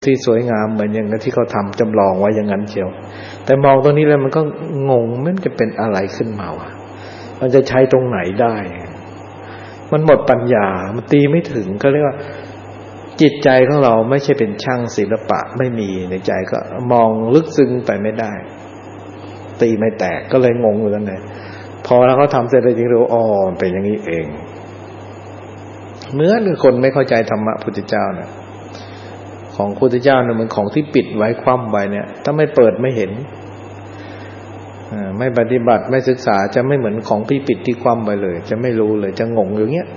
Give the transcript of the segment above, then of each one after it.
ที่สวยงามเหมือนอย่างที่เขาทำจำลองไว้อย่างนั้นเชียวแต่มองตรงนี้แล้วมันก็งงมันจะเป็นอะไรขึ้นมาวะมันจะใช้ตรงไหนได้มันหมดปัญญามันตีไม่ถึงก็เรียกว่าจิตใจของเราไม่ใช่เป็นช่างศิลปะไม่มีในใจก็มองลึกซึ้งไปไม่ได้ตีไม่แตกก็เลยงงอยู่นั่นแหละพอแล้วเขาทำเสร็จแล้วจริงๆรู้อ๋อเป็นอย่างนี้เองเหมือนคนไม่เข้าใจธรรมะพุทธเจ้านะของพุทธเจ้าเนี่ยมันของที่ปิดไว้คว่ำไว้เนี่ยถ้าไม่เปิดไม่เห็นไม่ปฏิบัติไม่ศึกษาจะไม่เหมือนของที่ปิดที่คว่ำไว้เลยจะไม่รู้เลยจะงงอย่างเงี้ย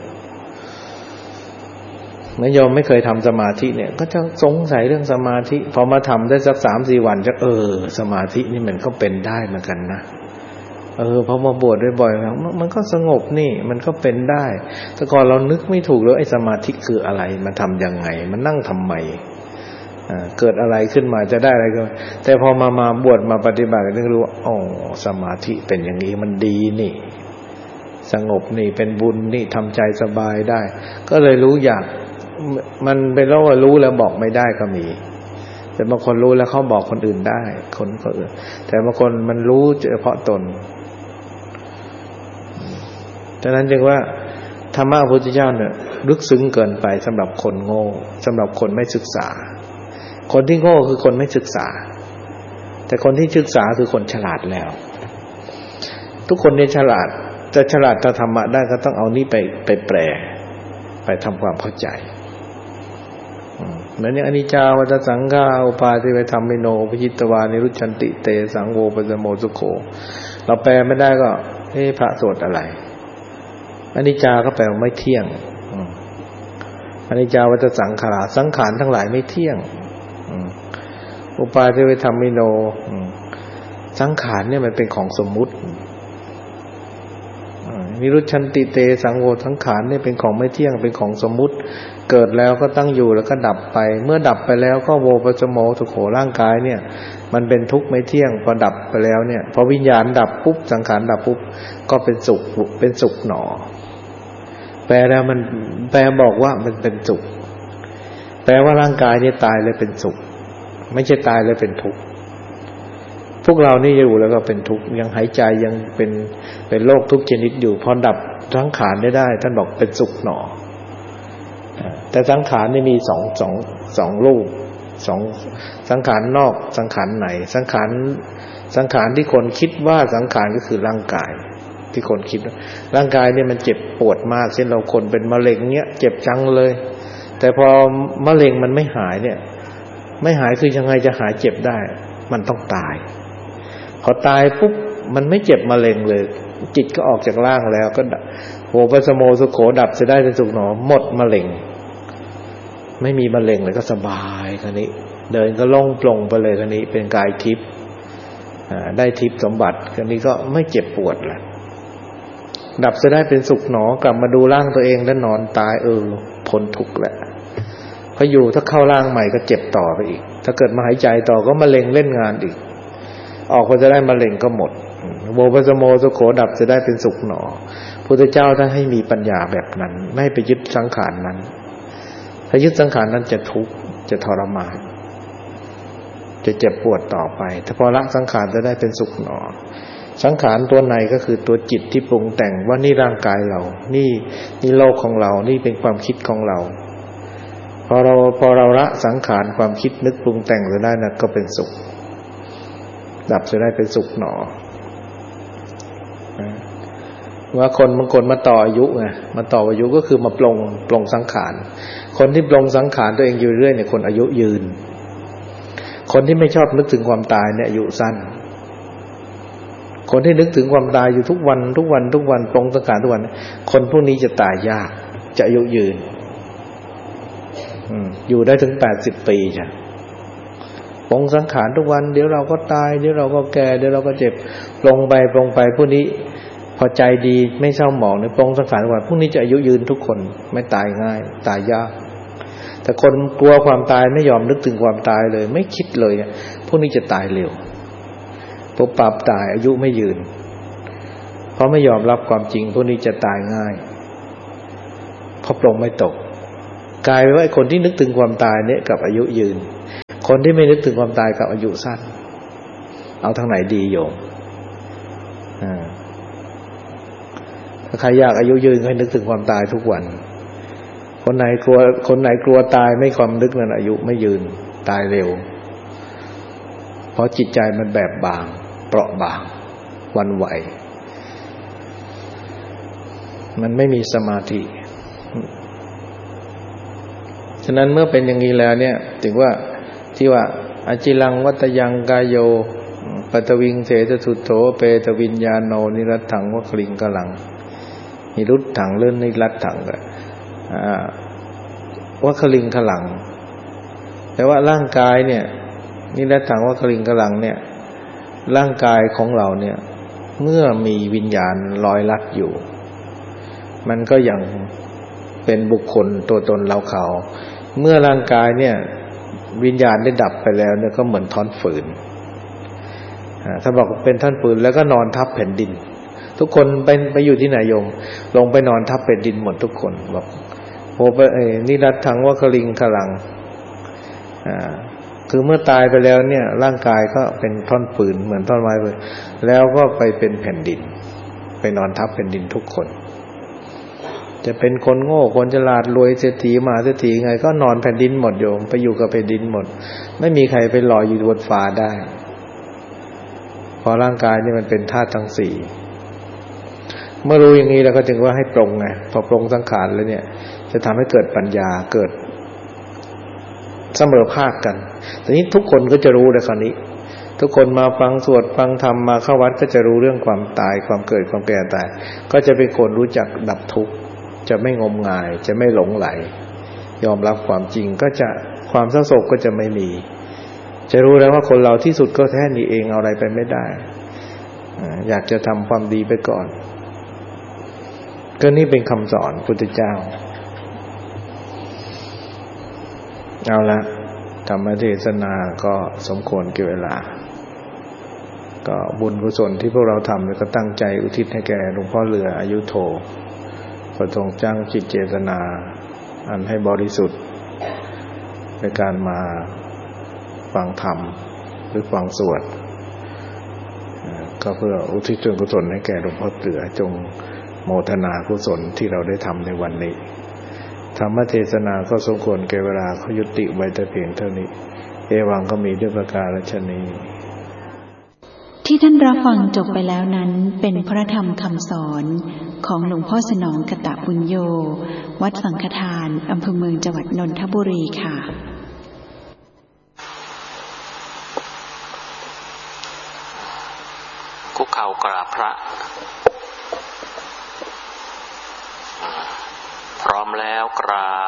ไม่ยอมไม่เคยทำสมาธิเนี่ยก็จะสงสัยเรื่องสมาธิพอมาทำได้สัก 3-4 วันจะสมาธินี่มันก็เป็นได้เหมือนกันนะพอมาบวชบ่อยๆมันก็สงบนี่มันก็เป็นได้แต่ก่อนเรานึกไม่ถูกเลยไอ้สมาธิคืออะไรมันทำยังไงมันนั่งทำไมเกิดอะไรขึ้นมาจะได้อะไรก็แต่พอมาบวชมาปฏิบัติถึงรู้อ๋อสมาธิเป็นอย่างนี้มันดีนี่สงบนี่เป็นบุญนี่ทำใจสบายได้ก็เลยรู้อยากมันเป็นแล้วว่ารู้แล้วบอกไม่ได้ก็มีแต่บางคนรู้แล้วเขาบอกคนอื่นได้คนอื่นแต่บางคนมันรู้เฉพาะตนฉะนั้นจึงว่าธรรมะพระพุทธเจ้าเนี่ยลึกซึ้งเกินไปสำหรับคนโง่สำหรับคนไม่ศึกษาคนที่โง่คือคนไม่ศึกษาแต่คนที่ศึกษาคือคนฉลาดแล้วทุกคนเนี่ยฉลาดจะฉลาดถ้าธรรมะได้ก็ต้องเอานี้ไปแปลไปทำความเข้าใจเหมือนอย่างอนิจจาวัฏสังขาอุปาทิเวธัมมิโนภิจิตวานิรุชชันติเตสังโวปสโมสุโขเราแปลไม่ได้ก็พระสวดอะไรอนิจจาก็แปลว่าไม่เที่ยงอนิจจาวัฏสังขารสังขารทั้งหลายไม่เที่ยงอุปาทิเวธัมมิโนสังขารเนี่ยมันเป็นของสมมุตินิรุชชันติเตสังโวสังขารเนี่ยเป็นของไม่เที่ยงเป็นของสมมุติเกิดแล้วก็ตั้งอยู่แล้วก็ดับไปเมื่อดับไปแล้วก็โวปสโมสุโขร่างกายเนี่ยมันเป็นทุกข์ไม่เที่ยงพอดับไปแล้วเนี่ยพอวิญญาณดับปุ๊บสังขารดับปุ๊บก็เป็นสุขหนอแปลแล้วมันแปลบอกว่ามันเป็นสุขแปลว่าร่างกายเนี่ยตายแล้วเป็นสุขไม่ใช่ตายแล้วเป็นทุกข์พวกเรานี่อยู่แล้วก็เป็นทุกข์ยังหายใจยังเป็นโรคทุกชนิดอยู่พอดับสังขารได้ท่านบอกเป็นสุขหนอแต่สังขารนี่มีสองรูปสังขารนอกสังขารในสังขารที่คนคิดว่าสังขารก็คือร่างกายที่คนคิดร่างกายเนี่ยมันเจ็บปวดมากเช่นเราคนเป็นมะเร็งเงี้ยเจ็บจังเลยแต่พอมะเร็งมันไม่หายเนี่ยไม่หายคือยังไงจะหายเจ็บได้มันต้องตายพอตายปุ๊บมันไม่เจ็บมะเร็งเลยจิตก็ออกจากร่างแล้วก็โหปสโมสุโขดับจะได้เป็นสุขหนอหมดมะเร็งไม่มีมะเร็งเลยก็สบายคันนี้เดินก็โล่งโปร่งไปเลยคันนี้เป็นกายทิพย์ได้ทิพย์สมบัติคันนี้ก็ไม่เจ็บปวดละดับจะได้เป็นสุขหนอกลับมาดูร่างตัวเองแล้วนอนตายพ้นทุกข์แล้วพออยู่ถ้าเข้าร่างใหม่ก็เจ็บต่อไปอีกถ้าเกิดมาหายใจต่อก็มะเร็งเล่นงานอีกออกพอจะได้มะเร็งก็หมดโวปสโมสุโขดับจะได้เป็นสุขหนอพุทธเจ้าท่านให้มีปัญญาแบบนั้นไม่ไปยึดสังขารนั้นถ้ายึดสังขารนั้นจะทุกข์จะทรมานจะเจ็บปวดต่อไปถ้าพอละสังขารจะได้เป็นสุขหนอสังขารตัวในก็คือตัวจิตที่ปรุงแต่งว่านี่ร่างกายเรานี่โลกของเรานี่เป็นความคิดของเราพอเราละสังขารความคิดนึกปรุงแต่งจะได้นะก็เป็นสุขดับจะได้เป็นสุขหนอว่าคนบางคนมาต่ออายุไงมาต่ออายุก็คือมาปลงสังขารคนที่ปลงสังขารตัวเองอยู่เรื่อยเนี่ยคนอายุยืนคนที่ไม่ชอบนึกถึงความตายเนี่ยอายุสั้นคนที่นึกถึงความตายอยู่ทุกวันปลงสังขารทุกวันคนพวกนี้จะตายยากจะอายุยืนอยู่ได้ถึง80 ปีจ้ะปลงสังขารทุกวันเดี๋ยวเราก็ตายเดี๋ยวเราก็แก่เดี๋ยวเราก็เจ็บปลงไปพวกนี้พอใจดีไม่เศร้าหมองในปลงสังขารทุกวันพวกนี้จะอายุยืนทุกคนไม่ตายง่ายตายยากแต่คนกลัวความตายไม่ยอมนึกถึงความตายเลยไม่คิดเลยพวกนี้จะตายเร็วปุ๊บปั๊บตายอายุไม่ยืนเพราะไม่ยอมรับความจริงพวกนี้จะตายง่ายเพราะปลงไม่ตกกลายเป็นว่าคนที่นึกถึงความตายเนี่ยกับอายุยืนคนที่ไม่นึกถึงความตายกับอายุสั้นเอาทางไหนดีโยมถ้าใครอยากอายุยืนให้นึกถึงความตายทุกวันคนไหนกลัวตายไม่ความนึกนั้นอายุไม่ยืนตายเร็วเพราะจิตใจมันแบบบางเปราะบางวันไหวมันไม่มีสมาธิฉะนั้นเมื่อเป็นอย่างนี้แล้วเนี่ยถึงว่าที่ว่าอจิลังวัตยังกายโยปัตวิงเสสสุโธเปตวิญญาโนนิรัตถังวคลิงกลังนิรุตถังเลื่อนนิรัตถังวคลิงกลังแต่ว่าร่างกายเนี่ยนิรัตถังวคลิงกลังเนี่ยร่างกายของเราเนี่ยเมื่อมีวิญญาณลอยลัดอยู่มันก็ยังเป็นบุคคลตัวตนเราเขาเมื่อร่างกายเนี่ยวิญญาณได้ดับไปแล้วเนี่ยก็เหมือนท่อนฟืนถ้าบอกเป็นท่อนฟืนแล้วก็นอนทับแผ่นดินทุกคนไปอยู่ที่ไหนโยมลงไปนอนทับแผ่นดินหมดทุกคนบอกโอ้ไปนิรัตถังวคลิงกลังคือเมื่อตายไปแล้วเนี่ยร่างกายก็เป็นท่อนฟืนเหมือนท่อนไม้เลยแล้วก็ไปเป็นแผ่นดินไปนอนทับแผ่นดินทุกคนจะเป็นคนโง่คนฉลาดรวยเศรษฐีมหาเศรษฐีไงก็นอนแผ่นดินหมดโยมไปอยู่กับแผ่นดินหมดไม่มีใครไปลอยอยู่บนฟ้าได้เพราะร่างกายนี่มันเป็นธาตุทั้งสี่เมื่อรู้อย่างนี้แล้วก็จึงว่าให้ปรงไงพอปรงสังขารแล้วเนี่ยจะทำให้เกิดปัญญาเกิดเสมอภาคกันทีนี้ทุกคนก็จะรู้เลยคราวนี้ทุกคนมาฟังสวดฟังธรรมมาเข้าวัดก็จะรู้เรื่องความตายความเกิดความแก่ตายก็จะเป็นคนรู้จักดับทุกข์จะไม่งมงายจะไม่หลงไหลยอมรับความจริงก็จะความเศร้าโศกก็จะไม่มีจะรู้แล้วว่าคนเราที่สุดก็แค่นี้เองเอาอะไรไปไม่ได้อยากจะทำความดีไปก่อนก็นี่เป็นคำสอนพุทธเจ้าเอาละธรรมเทศนาก็สมควรแก่เวลาก็บุญกุศลที่พวกเราทำแล้วก็ตั้งใจอุทิศให้แก่หลวงพ่อเหลืออายุโทก็ทรงจ้างจิตเจตนาอันให้บริสุทธิ์ในการมาฟังธรรมหรือฟังสวดก็เพื่ออุทิศส่วนกุศลให้แก่หลวงพ่อเหลือจงโมทนากุศลที่เราได้ทำในวันนี้ธรรมเทศนาก็สมควรแก่เวลาเขายุติไว้แต่เพียงเท่านี้เอวังก็มีด้วยประการฉะนี้ที่ท่านรับฟังจบไปแล้วนั้นเป็นพระธรรมคำสอนของหลวงพ่อสนองกตบุญโยวัดสังฆทานอำเภอเมืองจังหวัดนนทบุรีค่ะคุกเข่ากราบพระพร้อมแล้วกราบ